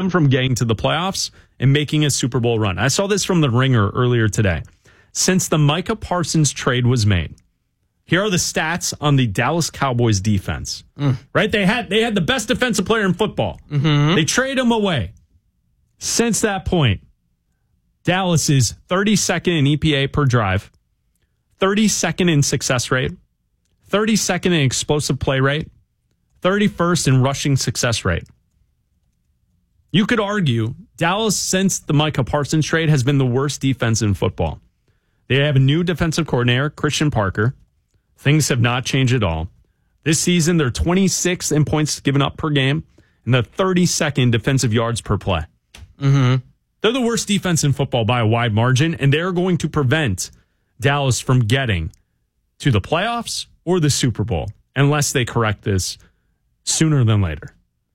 them from getting to the playoffs and making a Super Bowl run. I saw this from The Ringer earlier today. Since the Micah Parsons trade was made, here are the stats on the Dallas Cowboys defense. Right? They had the best defensive player in football. They trade him away. Since that point, Dallas is 32nd in EPA per drive, 32nd in success rate, 32nd in explosive play rate, 31st in rushing success rate. You could argue Dallas, since the Micah Parsons trade, has been the worst defense in football. They have a new defensive coordinator, Christian Parker. Things have not changed at all. This season, they're 26th in points given up per game and the 32nd defensive yards per play. They're the worst defense in football by a wide margin, and they're going to prevent Dallas from getting to the playoffs or the Super Bowl unless they correct this sooner than later.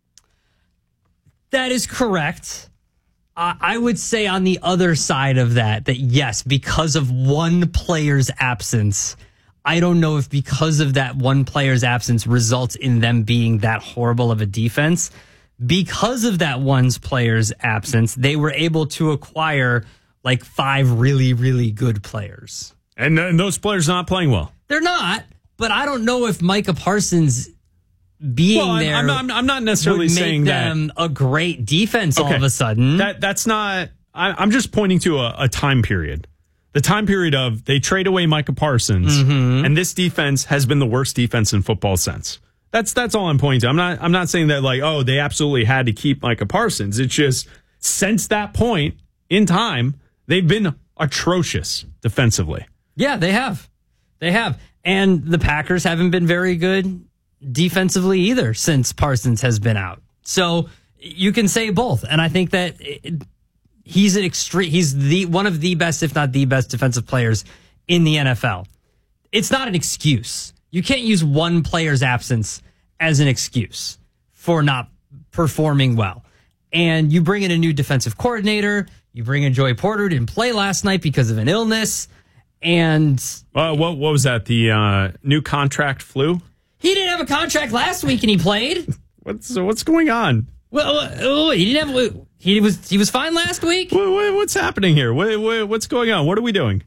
That is correct. I would say on the other side of that yes, because of one player's absence, I don't know if because of that one player's absence results in them being that horrible of a defense. Because of that one player's absence, they were able to acquire like 5 really, really good players. And those players are not playing well. They're not, but I don't know if Micah Parsons being there I'm not necessarily saying that them a great defense all of a sudden. That's not. I'm just pointing to a time period. The time period of they trade away Micah Parsons, and this defense has been the worst defense in football since. That's all I'm pointing to. I'm not saying that they absolutely had to keep Micah Parsons. It's just since that point in time, they've been atrocious defensively. Yeah, they have. And the Packers haven't been very good defensively either since Parsons has been out. So you can say both. And I think that he's one of the best, if not the best defensive players in the NFL. It's not an excuse. You can't use one player's absence as an excuse for not performing well. And you bring in a new defensive coordinator. You bring in Joey Porter, who didn't play last night because of an illness. And what was that? The new contract flu? He didn't have a contract last week, and he played. What's going on? Well, he didn't have. He was fine last week. What's happening here? What's going on? What are we doing?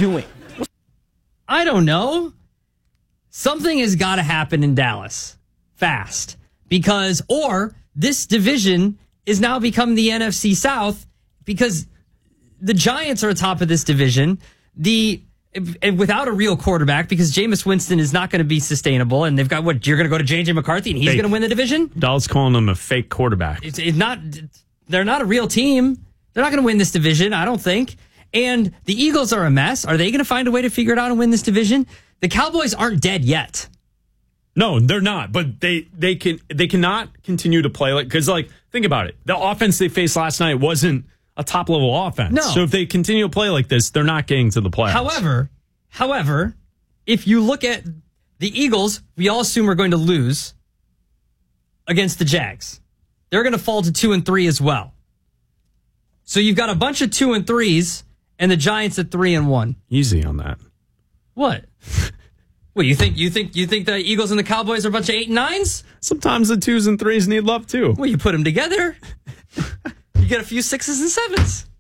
I don't know. Something has got to happen in Dallas fast or this division is now become the NFC South because the Giants are atop of this division. Without a real quarterback because Jameis Winston is not going to be sustainable, and they've got you're going to go to J.J. McCarthy and he's going to win the division. Dallas calling him a fake quarterback. It's not. They're not a real team. They're not going to win this division, I don't think. And the Eagles are a mess. Are they going to find a way to figure it out and win this division? The Cowboys aren't dead yet. No, they're not. But they cannot continue to play because think about it. The offense they faced last night wasn't a top level offense. No. So if they continue to play like this, they're not getting to the playoffs. However, if you look at the Eagles, we all assume are going to lose against the Jags. They're going to fall to 2-3 as well. So you've got a bunch of 2-3s and the Giants at 3-1. Easy on that. What? What you think the Eagles and the Cowboys are a bunch of 8 and 9s? Sometimes the 2s and 3s need love too. Well, you put them together. You get a few 6s and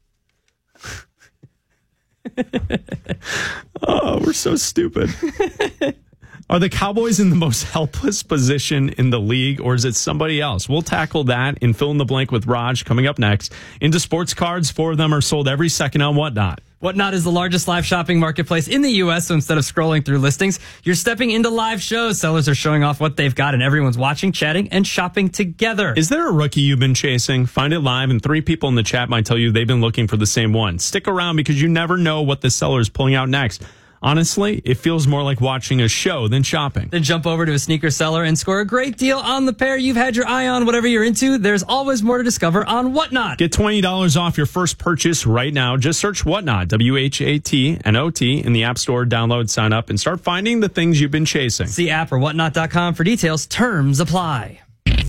7s. Oh, we're so stupid. Are the Cowboys in the most helpless position in the league, or is it somebody else? We'll tackle that in Fill in the Blank with Raj coming up next. Into sports cards, 4 of them are sold every second on Whatnot. Whatnot is the largest live shopping marketplace in the U.S., so instead of scrolling through listings, you're stepping into live shows. Sellers are showing off what they've got, and everyone's watching, chatting, and shopping together. Is there a rookie you've been chasing? Find it live, and 3 people in the chat might tell you they've been looking for the same one. Stick around because you never know what the seller is pulling out next. Honestly, it feels more like watching a show than shopping. Then jump over to a sneaker seller and score a great deal on the pair you've had your eye on. Whatever you're into, there's always more to discover on Whatnot. Get $20 off your first purchase right now. Just search Whatnot, WHATNOT, in the App Store. Download, sign up, and start finding the things you've been chasing. See app or whatnot.com for details. Terms apply.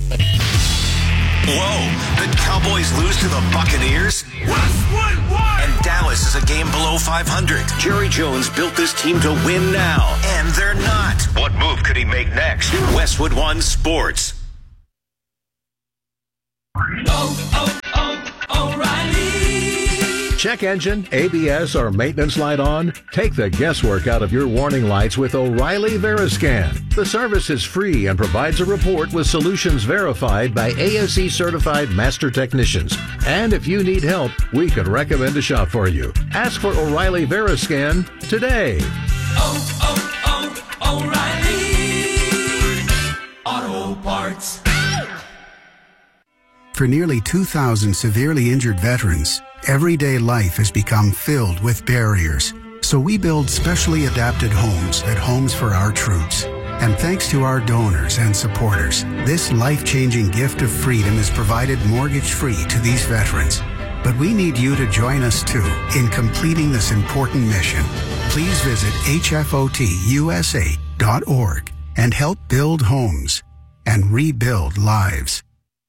Whoa, the Cowboys lose to the Buccaneers? Westwood won! And Dallas is a game below 500. Jerry Jones built this team to win now, and they're not. What move could he make next? Westwood One Sports. Oh, oh. check engine, ABS, or maintenance light on? Take the guesswork out of your warning lights with O'Reilly Veriscan. The service is free and provides a report with solutions verified by ASE certified master technicians. And if you need help, we could recommend a shop for you. Ask for O'Reilly Veriscan today. O'Reilly Auto Parts. For nearly 2,000 severely injured veterans, everyday life has become filled with barriers. So we build specially adapted homes at Homes for Our Troops. And thanks to our donors and supporters, this life-changing gift of freedom is provided mortgage-free to these veterans. But we need you to join us too in completing this important mission. Please visit hfotusa.org and help build homes and rebuild lives.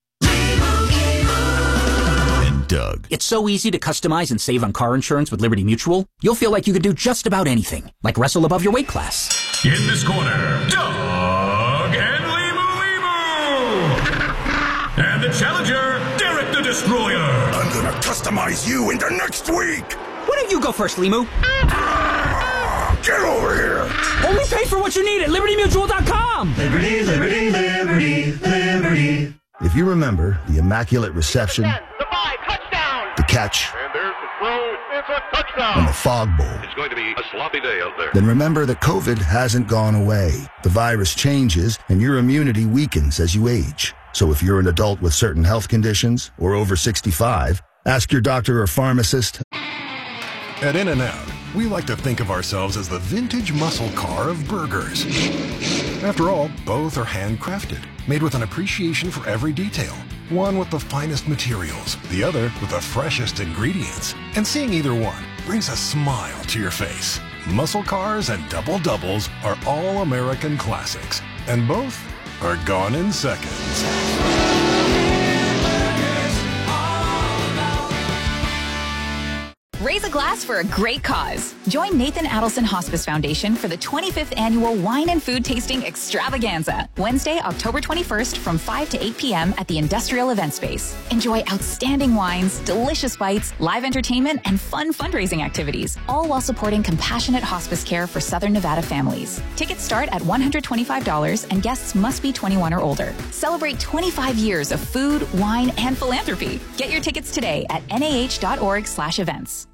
Doug. It's so easy to customize and save on car insurance with Liberty Mutual. You'll feel like you could do just about anything, like wrestle above your weight class. In this corner, Doug and Limu. And the challenger, Derek the Destroyer. I'm gonna customize you into next week. Why don't you go first, Limu? Get over here. Only pay for what you need at LibertyMutual.com. Liberty, liberty, liberty, liberty. If you remember the Immaculate Reception, the catch, and there's the throw. It's a touchdown. and the Fog Bowl, It's going to be a sloppy day out there. then remember that COVID hasn't gone away. The virus changes and your immunity weakens as you age. So if you're an adult with certain health conditions or over 65, ask your doctor or pharmacist. At In-N-Out, we like to think of ourselves as the vintage muscle car of burgers. After all, both are handcrafted, made with an appreciation for every detail. One with the finest materials, the other with the freshest ingredients. And seeing either one brings a smile to your face. Muscle cars and double doubles are all American classics, and both are gone in seconds. Raise a glass for a great cause. Join Nathan Adelson Hospice Foundation for the 25th Annual Wine and Food Tasting Extravaganza, Wednesday, October 21st from 5 to 8 p.m. at the Industrial Event Space. Enjoy outstanding wines, delicious bites, live entertainment, and fun fundraising activities, all while supporting compassionate hospice care for Southern Nevada families. Tickets start at $125 and guests must be 21 or older. Celebrate 25 years of food, wine, and philanthropy. Get your tickets today at nah.org/events.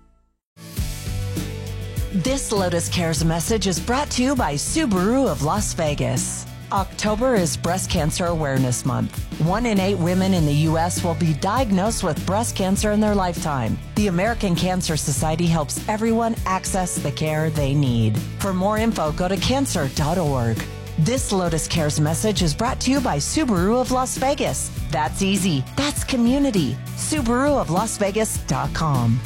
This Lotus Cares message is brought to you by Subaru of Las Vegas. October is Breast Cancer Awareness Month. 1 in 8 women in the U.S. will be diagnosed with breast cancer in their lifetime. The American Cancer Society helps everyone access the care they need. For more info, go to cancer.org. This Lotus Cares message is brought to you by Subaru of Las Vegas. That's easy. That's community. SubaruofLasVegas.com.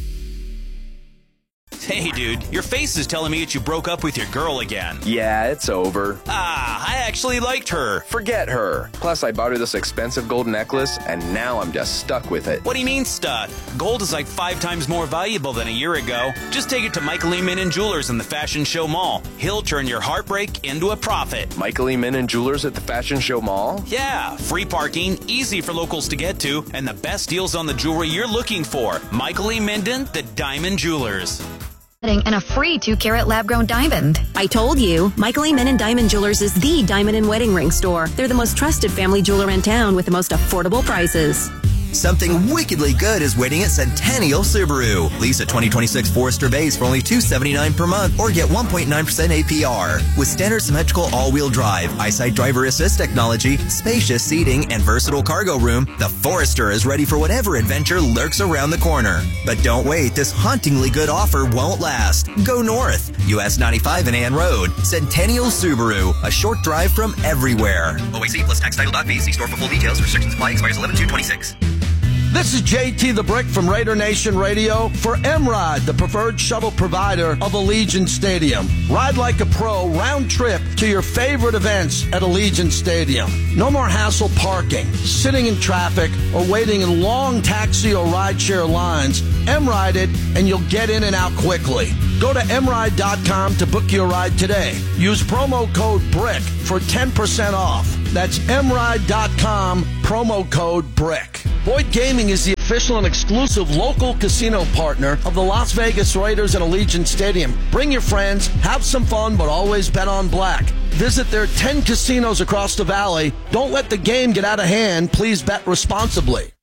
Hey, dude, your face is telling me that you broke up with your girl again. Yeah, it's over. I actually liked her. Forget her. Plus, I bought her this expensive gold necklace, and now I'm just stuck with it. What do you mean stuck? Gold is like 5 times more valuable than a year ago. Just take it to Michael E. Minnan Jewelers in the Fashion Show Mall. He'll turn your heartbreak into a profit. Michael E. Minnan Jewelers at the Fashion Show Mall? Yeah, free parking, easy for locals to get to, and the best deals on the jewelry you're looking for. Michael E. Minnan, the Diamond Jewelers. And a free 2-carat lab-grown diamond. I told you, Michael E. Minnan Diamond Jewelers is the diamond and wedding ring store. They're the most trusted family jeweler in town with the most affordable prices. Something wickedly good is waiting at Centennial Subaru. Lease a 2026 Forester Base for only $279 per month or get 1.9% APR. With standard symmetrical all-wheel drive, eyesight driver assist technology, spacious seating, and versatile cargo room, the Forester is ready for whatever adventure lurks around the corner. But don't wait, this hauntingly good offer won't last. Go north, US 95 and Ann Road. Centennial Subaru, a short drive from everywhere. OAC plus tax title.b. See store for full details. Restrictions apply. Expires 11/2/26. This is JT the Brick from Raider Nation Radio for M-Ride, the preferred shuttle provider of Allegiant Stadium. Ride like a pro, round trip to your favorite events at Allegiant Stadium. No more hassle parking, sitting in traffic, or waiting in long taxi or rideshare lines. M-Ride it, and you'll get in and out quickly. Go to mride.com to book your ride today. Use promo code BRICK for 10% off. That's mride.com, promo code BRICK. Boyd Gaming is the official and exclusive local casino partner of the Las Vegas Raiders and Allegiant Stadium. Bring your friends, have some fun, but always bet on black. Visit their 10 casinos across the valley. Don't let the game get out of hand. Please bet responsibly.